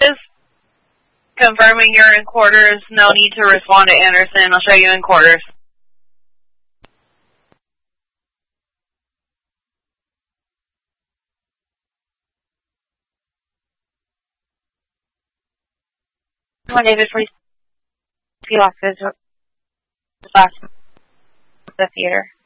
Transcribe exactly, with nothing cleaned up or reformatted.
Just confirming you're in quarters. No need to respond to Anderson. I'll show you in quarters. One David forty feet off is the last the theater.